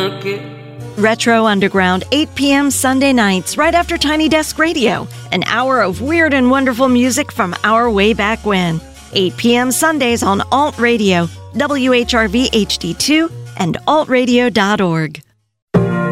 porque... Retro Underground, 8 p.m. Sunday nights, right after Tiny Desk Radio. An hour of weird and wonderful music from our way back when. 8 p.m. Sundays on Alt Radio, WHRV HD2, and altradio.org.